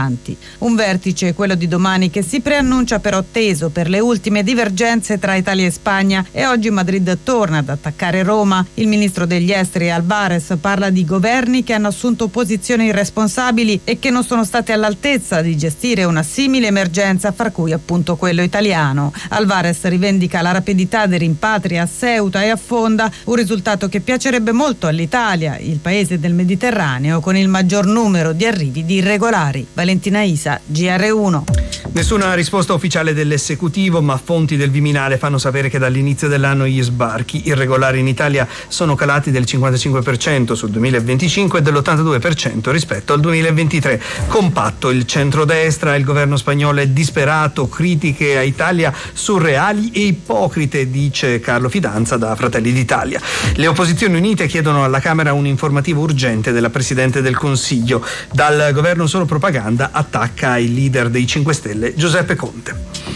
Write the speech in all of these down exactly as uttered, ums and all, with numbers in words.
importanti. Un vertice, quello di domani, che si preannuncia però teso per le ultime divergenze tra Italia e Spagna, e oggi Madrid torna ad attaccare Roma. Il ministro degli esteri Álvarez parla di governi che hanno assunto posizioni irresponsabili e che non sono stati all'altezza di gestire una simile emergenza, fra cui appunto quello italiano. Álvarez rivendica la rapidità dei rimpatri a Ceuta e a Fonda, un risultato che piacerebbe molto all'Italia, il paese del Mediterraneo con il maggior numero di arrivi di irregolari. Valentina Isa, G R uno. Nessuna risposta ufficiale dell'esecutivo, ma fonti del Viminale fanno sapere che dall'inizio dell'anno gli sbarchi irregolari in Italia sono calati del cinquantacinque per cento sul duemilaventicinque e dell'ottantadue per cento rispetto al duemilaventitré. Compatto il centrodestra, il governo spagnolo è disperato, critiche a Italia surreali e ipocrite, dice Carlo Fidanza da Fratelli d'Italia. Le opposizioni unite chiedono alla Camera un informativo urgente della Presidente del Consiglio. Dal governo solo propaganda, attacca il leader dei cinque Stelle Giuseppe Conte.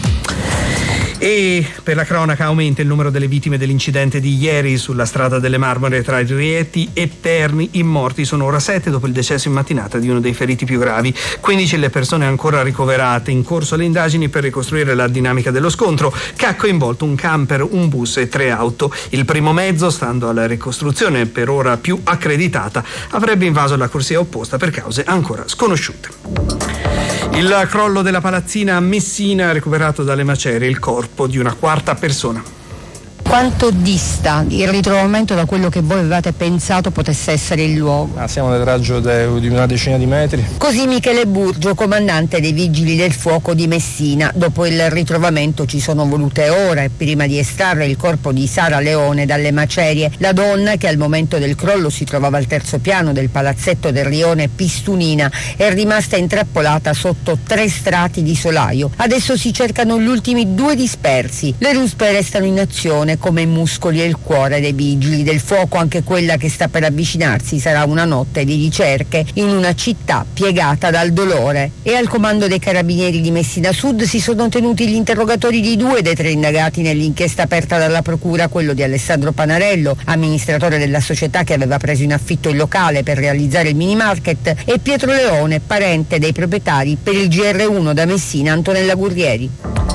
E per la cronaca aumenta il numero delle vittime dell'incidente di ieri sulla strada delle Marmore tra Rieti e Terni. I morti sono ora sette dopo il decesso in mattinata di uno dei feriti più gravi. quindici le persone ancora ricoverate. In corso le indagini per ricostruire la dinamica dello scontro, che ha coinvolto un camper, un bus e tre auto. Il primo mezzo, stando alla ricostruzione per ora più accreditata, avrebbe invaso la corsia opposta per cause ancora sconosciute. Il crollo della palazzina a Messina ha recuperato dalle macerie il corpo di una quarta persona. Quanto dista il ritrovamento da quello che voi avevate pensato potesse essere il luogo? Ah, siamo nel raggio de, di una decina di metri. Così Michele Burgio, comandante dei Vigili del Fuoco di Messina. Dopo il ritrovamento ci sono volute ore prima di estrarre il corpo di Sara Leone dalle macerie. La donna, che al momento del crollo si trovava al terzo piano del palazzetto del rione Pistunina, è rimasta intrappolata sotto tre strati di solaio. Adesso si cercano gli ultimi due dispersi. Le ruspe restano in azione come i muscoli e il cuore dei Vigili del Fuoco. Anche quella che sta per avvicinarsi sarà una notte di ricerche in una città piegata dal dolore. E al comando dei Carabinieri di Messina Sud si sono tenuti gli interrogatori di due dei tre indagati nell'inchiesta aperta dalla procura, quello di Alessandro Panarello, amministratore della società che aveva preso in affitto il locale per realizzare il mini market, e Pietro Leone, parente dei proprietari. Per il G R uno da Messina, Antonella Gurrieri.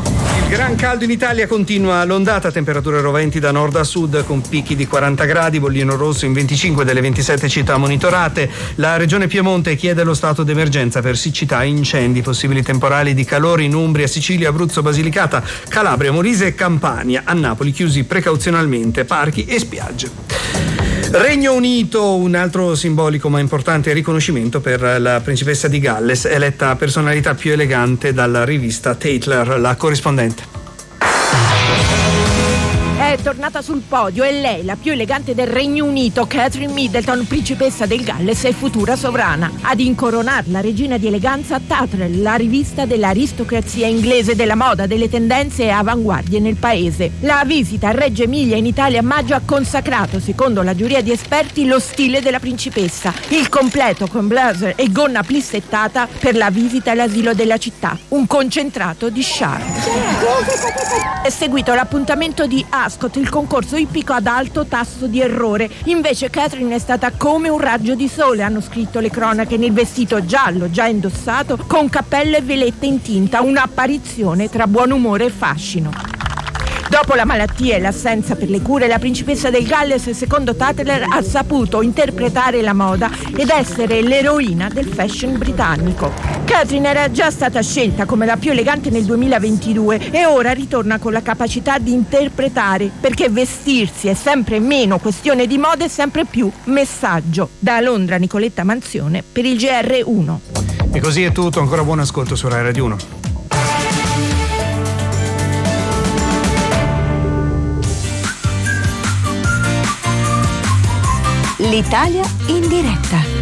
Il gran caldo in Italia continua l'ondata, temperature roventi da nord a sud con picchi di quaranta gradi, bollino rosso in venticinque delle ventisette città monitorate. La regione Piemonte chiede lo stato d'emergenza per siccità e incendi, possibili temporali di calore in Umbria, Sicilia, Abruzzo, Basilicata, Calabria, Molise e Campania. A Napoli chiusi precauzionalmente parchi e spiagge. Regno Unito, un altro simbolico ma importante riconoscimento per la principessa di Galles, eletta personalità più elegante dalla rivista Tatler. La corrispondente. È tornata sul podio, è lei, la più elegante del Regno Unito, Catherine Middleton, principessa del Galles e futura sovrana. Ad incoronarla, regina di eleganza, Tatler, la rivista dell'aristocrazia inglese, della moda, delle tendenze e avanguardie nel paese. La visita a Reggio Emilia in Italia a maggio ha consacrato, secondo la giuria di esperti, lo stile della principessa. Il completo con blazer e gonna plissettata per la visita all'asilo della città. Un concentrato di charme. È seguito l'appuntamento di Ascot, il concorso ippico ad alto tasso di errore. Invece Catherine è stata come un raggio di sole, hanno scritto le cronache, nel vestito giallo già indossato, con cappello e velette in tinta, un'apparizione tra buon umore e fascino. Dopo la malattia e l'assenza per le cure, la principessa del Galles, secondo Tatler, ha saputo interpretare la moda ed essere l'eroina del fashion britannico. Catherine era già stata scelta come la più elegante nel duemilaventidue e ora ritorna con la capacità di interpretare, perché vestirsi è sempre meno questione di moda e sempre più messaggio. Da Londra, Nicoletta Manzione per il G R uno. E così è tutto, ancora buon ascolto su Rai Radio uno. L'Italia in diretta.